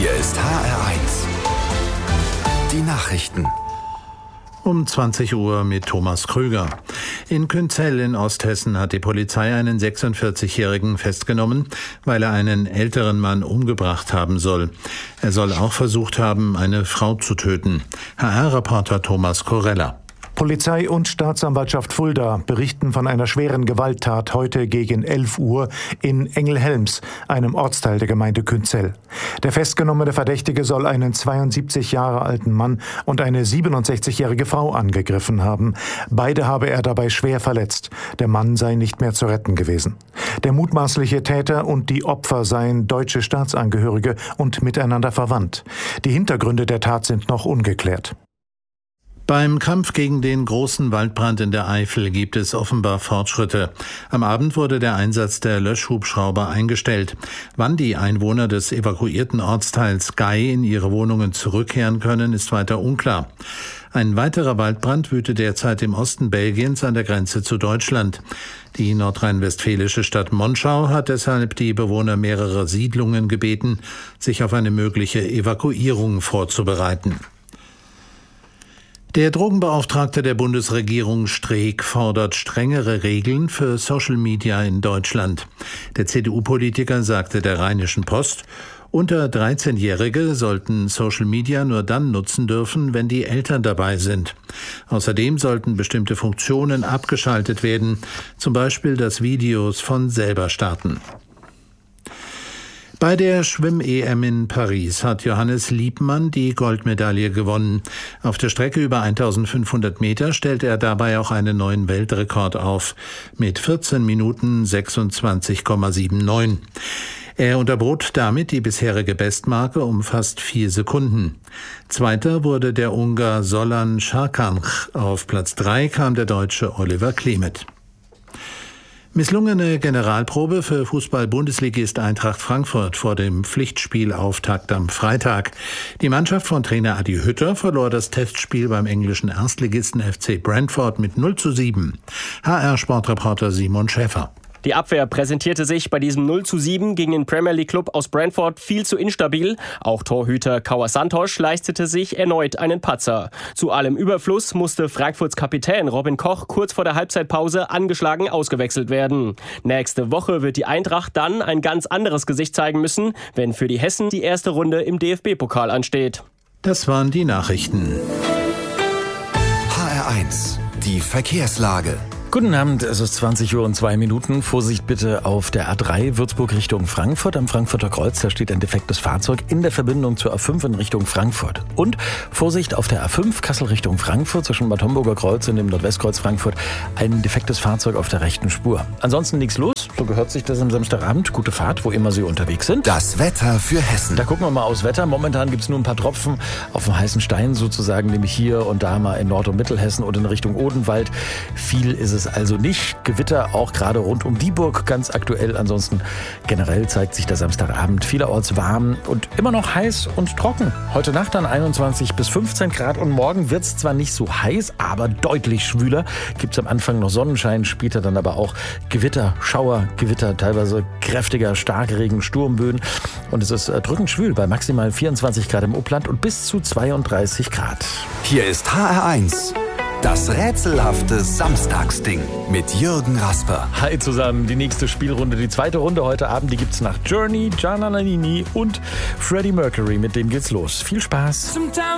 Hier ist HR1. Die Nachrichten. Um 20 Uhr mit Thomas Krüger. In Künzell in Osthessen hat die Polizei einen 46-Jährigen festgenommen, weil er einen älteren Mann umgebracht haben soll. Er soll auch versucht haben, eine Frau zu töten. HR-Reporter Thomas Korella. Polizei und Staatsanwaltschaft Fulda berichten von einer schweren Gewalttat heute gegen 11 Uhr in Engelhelms, einem Ortsteil der Gemeinde Künzell. Der festgenommene Verdächtige soll einen 72 Jahre alten Mann und eine 67-jährige Frau angegriffen haben. Beide habe er dabei schwer verletzt. Der Mann sei nicht mehr zu retten gewesen. Der mutmaßliche Täter und die Opfer seien deutsche Staatsangehörige und miteinander verwandt. Die Hintergründe der Tat sind noch ungeklärt. Beim Kampf gegen den großen Waldbrand in der Eifel gibt es offenbar Fortschritte. Am Abend wurde der Einsatz der Löschhubschrauber eingestellt. Wann die Einwohner des evakuierten Ortsteils Gey in ihre Wohnungen zurückkehren können, ist weiter unklar. Ein weiterer Waldbrand wütet derzeit im Osten Belgiens an der Grenze zu Deutschland. Die nordrhein-westfälische Stadt Monschau hat deshalb die Bewohner mehrerer Siedlungen gebeten, sich auf eine mögliche Evakuierung vorzubereiten. Der Drogenbeauftragte der Bundesregierung Streeck fordert strengere Regeln für Social Media in Deutschland. Der CDU-Politiker sagte der Rheinischen Post, unter 13-Jährige sollten Social Media nur dann nutzen dürfen, wenn die Eltern dabei sind. Außerdem sollten bestimmte Funktionen abgeschaltet werden, zum Beispiel dass Videos von selber starten. Bei der Schwimm-EM in Paris hat Johannes Liebmann die Goldmedaille gewonnen. Auf der Strecke über 1500 Meter stellte er dabei auch einen neuen Weltrekord auf, mit 14 Minuten 26,79. Er unterbot damit die bisherige Bestmarke um fast 4 Sekunden. Zweiter wurde der Ungar Zolan Sarkanch. Auf Platz 3 kam der Deutsche Oliver Klemet. Misslungene Generalprobe für Fußball-Bundesligist Eintracht Frankfurt vor dem Pflichtspielauftakt am Freitag. Die Mannschaft von Trainer Adi Hütter verlor das Testspiel beim englischen Erstligisten FC Brentford mit 0:7. HR-Sportreporter Simon Schäfer. Die Abwehr präsentierte sich bei diesem 0:7 gegen den Premier League Club aus Brentford viel zu instabil. Auch Torhüter Kauer Santos leistete sich erneut einen Patzer. Zu allem Überfluss musste Frankfurts Kapitän Robin Koch kurz vor der Halbzeitpause angeschlagen ausgewechselt werden. Nächste Woche wird die Eintracht dann ein ganz anderes Gesicht zeigen müssen, wenn für die Hessen die erste Runde im DFB-Pokal ansteht. Das waren die Nachrichten. HR1, die Verkehrslage. Guten Abend, es ist 20:02 Uhr. Vorsicht bitte auf der A3 Würzburg Richtung Frankfurt. Am Frankfurter Kreuz, da steht ein defektes Fahrzeug in der Verbindung zur A5 in Richtung Frankfurt. Und Vorsicht auf der A5 Kassel Richtung Frankfurt zwischen Bad Homburger Kreuz und dem Nordwestkreuz Frankfurt. Ein defektes Fahrzeug auf der rechten Spur. Ansonsten nichts los. So gehört sich das am Samstagabend. Gute Fahrt, wo immer Sie unterwegs sind. Das Wetter für Hessen. Da gucken wir mal aufs Wetter. Momentan gibt es nur ein paar Tropfen auf dem heißen Stein sozusagen, nämlich hier und da mal in Nord- und Mittelhessen oder in Richtung Odenwald. Viel ist es also nicht. Gewitter auch gerade rund um Dieburg ganz aktuell. Ansonsten generell zeigt sich der Samstagabend vielerorts warm und immer noch heiß und trocken. Heute Nacht dann 21 bis 15 Grad und morgen wird es zwar nicht so heiß, aber deutlich schwüler. Gibt es am Anfang noch Sonnenschein, später dann aber auch Gewitter, Schauer, Gewitter, teilweise kräftiger Starkregen, Sturmböen. Und es ist drückend schwül bei maximal 24 Grad im Upland und bis zu 32 Grad. Hier ist HR1. Das rätselhafte Samstagsding mit Jürgen Rasper. Hi zusammen, die nächste Spielrunde, die zweite Runde heute Abend, die gibt's nach Journey, Gianna Nannini und Freddie Mercury. Mit dem geht's los. Viel Spaß.